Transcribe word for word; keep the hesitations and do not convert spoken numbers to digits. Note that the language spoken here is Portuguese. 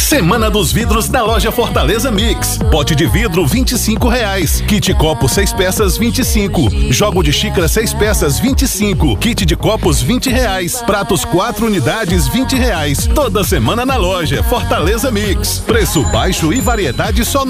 Semana dos Vidros na loja Fortaleza Mix. Pote de vidro vinte e cinco reais. Kit copo seis peças vinte e cinco. Jogo de xícara seis peças vinte e cinco. Kit de copos vinte reais. Pratos quatro unidades vinte reais. Toda semana na loja Fortaleza Mix. Preço baixo e variedade só no